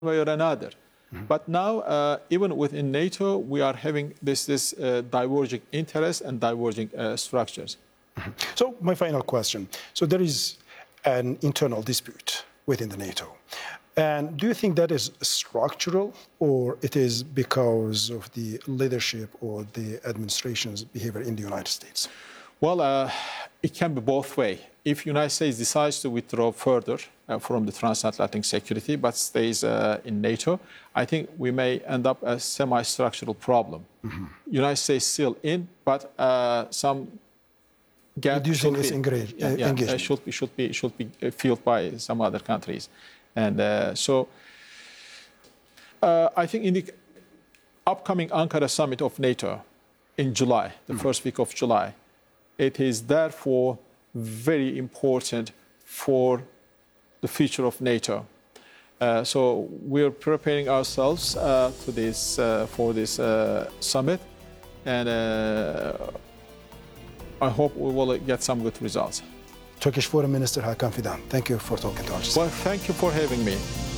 way or another. But now, even within NATO, we are having this diverging interests and diverging structures. So my final question. So there is an internal dispute within the NATO. And do you think that is structural, or it is because of the leadership or the administration's behavior in the United States? Well, it can be both ways. If the United States decides to withdraw further from the transatlantic security but stays in NATO, I think we may end up a semi-structural problem. United States still in, but some gap reducing its engagement should be filled by some other countries. And so I think in the upcoming Ankara summit of NATO in July, the first week of July, it is therefore very important for the future of NATO. So we're preparing ourselves for this summit, and I hope we will get some good results. Turkish Foreign Minister Hakan Fidan, thank you for talking to us. Well, thank you for having me.